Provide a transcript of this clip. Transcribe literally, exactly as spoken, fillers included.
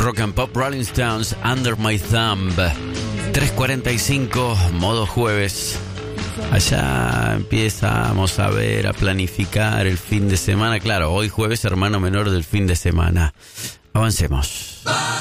Rock and Pop, Rolling Stones, Under My Thumb. tres cuarenta y cinco, modo jueves. Allá empezamos a ver, a planificar el fin de semana. Claro, hoy jueves, hermano menor del fin de semana. Avancemos.